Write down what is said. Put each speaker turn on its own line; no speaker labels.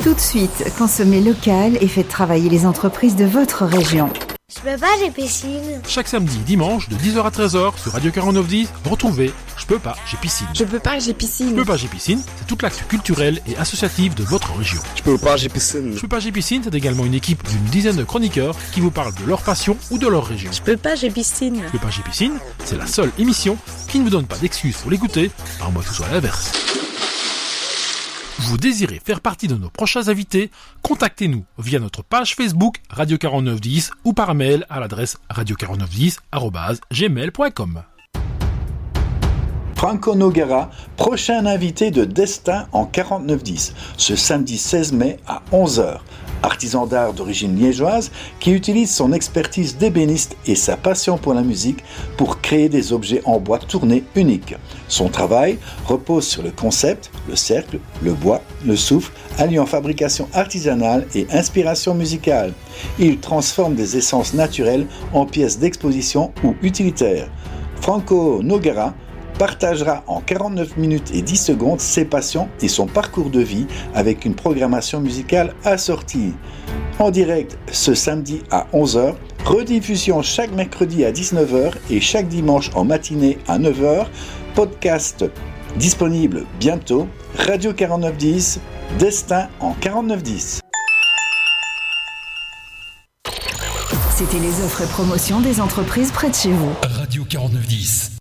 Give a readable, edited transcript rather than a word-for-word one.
Tout de suite, consommez local et faites travailler les entreprises de votre région.
Je peux pas, j'ai piscine.
Chaque samedi, dimanche, de 10h à 13h, sur Radio 4910, retrouvez Je peux pas, j'ai piscine.
Je peux pas, j'ai piscine.
Je peux pas, j'ai piscine, c'est toute l'actu culturelle et associative de votre région.
Je peux pas, j'ai piscine.
Je peux pas, j'ai piscine, c'est également une équipe d'une dizaine de chroniqueurs qui vous parlent de leur passion ou de leur région.
Je peux pas, j'ai piscine.
Je peux pas, j'ai piscine, c'est la seule émission qui ne vous donne pas d'excuses pour l'écouter, à moins que ce soit l'inverse. Vous désirez faire partie de nos prochains invités? Contactez-nous via notre page Facebook Radio 4910 ou par mail à l'adresse radio4910@gmail.com.
Franco Noguera, prochain invité de Destin en 4910, ce samedi 16 mai à 11h. Artisan d'art d'origine liégeoise qui utilise son expertise d'ébéniste et sa passion pour la musique pour créer des objets en bois tournés uniques. Son travail repose sur le concept, le cercle, le bois, le souffle, alliant fabrication artisanale et inspiration musicale. Il transforme des essences naturelles en pièces d'exposition ou utilitaires. Franco Noguera partagera en 49 minutes et 10 secondes ses passions et son parcours de vie avec une programmation musicale assortie. En direct ce samedi à 11h, rediffusion chaque mercredi à 19h et chaque dimanche en matinée à 9h, podcast disponible bientôt, Radio 4910, Destin en 4910.
C'était les offres et promotions des entreprises près de chez vous.
Radio 4910.